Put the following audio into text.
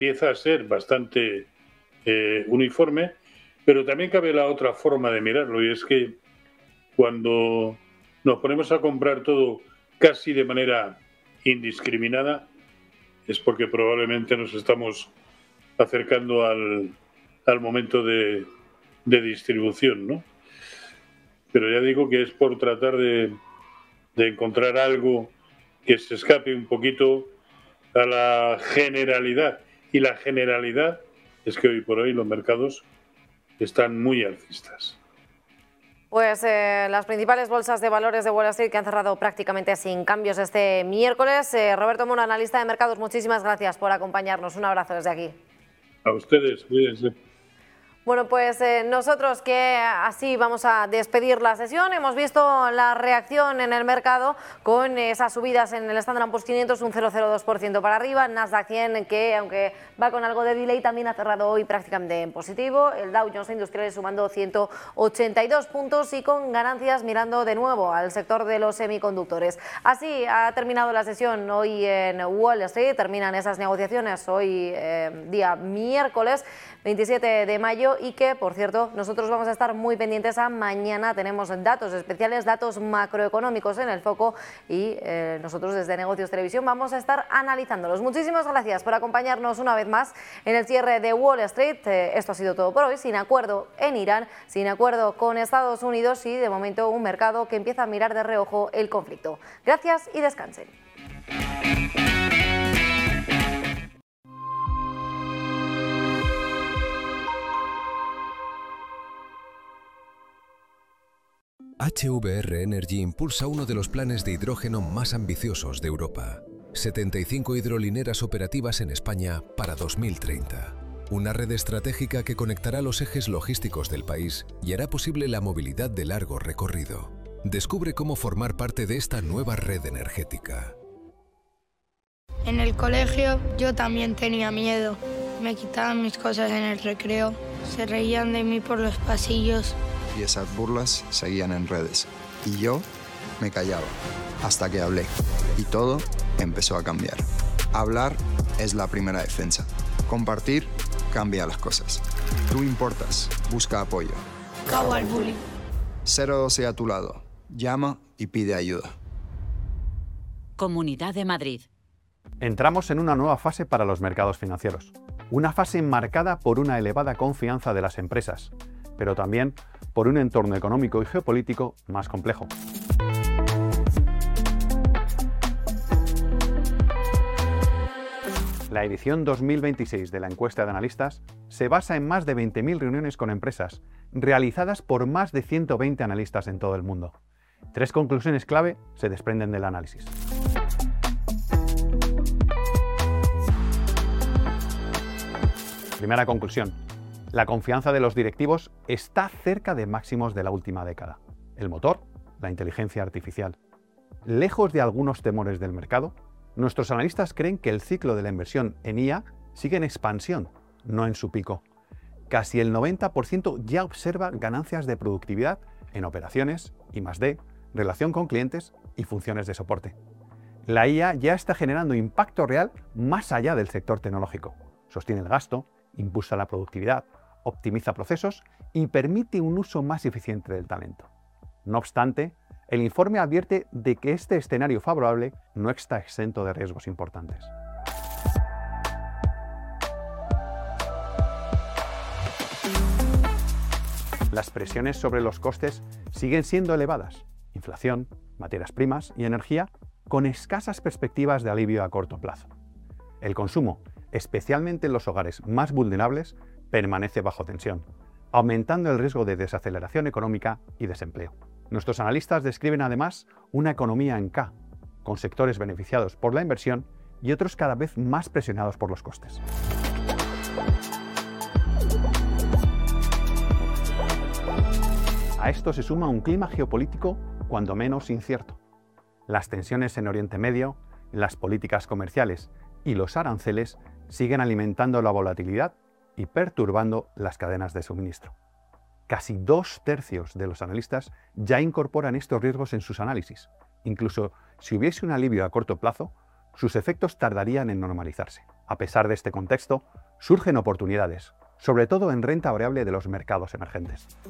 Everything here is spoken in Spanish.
empieza a ser bastante uniforme, pero también cabe la otra forma de mirarlo, y es que cuando nos ponemos a comprar todo casi de manera indiscriminada, es porque probablemente nos estamos acercando al momento de distribución, ¿no? Pero ya digo que es por tratar de encontrar algo que se escape un poquito a la generalidad. Y la generalidad es que hoy por hoy los mercados están muy alcistas. Pues las principales bolsas de valores de Wall Street que han cerrado prácticamente sin cambios este miércoles. Roberto Muro, analista de mercados, muchísimas gracias por acompañarnos. Un abrazo desde aquí. A ustedes, cuídense. Bueno, pues nosotros que así vamos a despedir la sesión. Hemos visto la reacción en el mercado con esas subidas en el Standard & Poor's 500, un 0,02% para arriba. Nasdaq 100, que aunque va con algo de delay, también ha cerrado hoy prácticamente en positivo. El Dow Jones Industriales sumando 182 puntos y con ganancias mirando de nuevo al sector de los semiconductores. Así ha terminado la sesión hoy en Wall Street. Terminan esas negociaciones hoy, día miércoles 27 de mayo, y que, por cierto, nosotros vamos a estar muy pendientes a mañana. Tenemos datos especiales, datos macroeconómicos en el foco, y nosotros desde Negocios Televisión vamos a estar analizándolos. Muchísimas gracias por acompañarnos una vez más en el cierre de Wall Street. Esto ha sido todo por hoy, sin acuerdo en Irán, sin acuerdo con Estados Unidos y de momento un mercado que empieza a mirar de reojo el conflicto. Gracias y descansen. HVR Energy impulsa uno de los planes de hidrógeno más ambiciosos de Europa. 75 hidrolineras operativas en España para 2030. Una red estratégica que conectará los ejes logísticos del país y hará posible la movilidad de largo recorrido. Descubre cómo formar parte de esta nueva red energética. En el colegio yo también tenía miedo. Me quitaban mis cosas en el recreo, se reían de mí por los pasillos. Y esas burlas seguían en redes. Y yo me callaba, hasta que hablé. Y todo empezó a cambiar. Hablar es la primera defensa. Compartir cambia las cosas. Tú importas, busca apoyo. Acabo al bullying. 012 a tu lado. Llama y pide ayuda. Comunidad de Madrid. Entramos en una nueva fase para los mercados financieros. Una fase marcada por una elevada confianza de las empresas, pero también por un entorno económico y geopolítico más complejo. La edición 2026 de la encuesta de analistas se basa en más de 20.000 reuniones con empresas, realizadas por más de 120 analistas en todo el mundo. 3 conclusiones clave se desprenden del análisis. Primera conclusión. La confianza de los directivos está cerca de máximos de la última década. El motor, la inteligencia artificial. Lejos de algunos temores del mercado, nuestros analistas creen que el ciclo de la inversión en IA sigue en expansión, no en su pico. Casi el 90% ya observa ganancias de productividad en operaciones, I+D, relación con clientes y funciones de soporte. La IA ya está generando impacto real más allá del sector tecnológico. Sostiene el gasto, impulsa la productividad, optimiza procesos y permite un uso más eficiente del talento. No obstante, el informe advierte de que este escenario favorable no está exento de riesgos importantes. Las presiones sobre los costes siguen siendo elevadas. Inflación, materias primas y energía, con escasas perspectivas de alivio a corto plazo. El consumo, especialmente en los hogares más vulnerables, permanece bajo tensión, aumentando el riesgo de desaceleración económica y desempleo. Nuestros analistas describen además una economía en K, con sectores beneficiados por la inversión y otros cada vez más presionados por los costes. A esto se suma un clima geopolítico cuando menos incierto. Las tensiones en Oriente Medio, las políticas comerciales y los aranceles siguen alimentando la volatilidad y perturbando las cadenas de suministro. Casi 2/3 de los analistas ya incorporan estos riesgos en sus análisis. Incluso si hubiese un alivio a corto plazo, sus efectos tardarían en normalizarse, A pesar de este contexto, surgen oportunidades, sobre todo en renta variable de los mercados emergentes.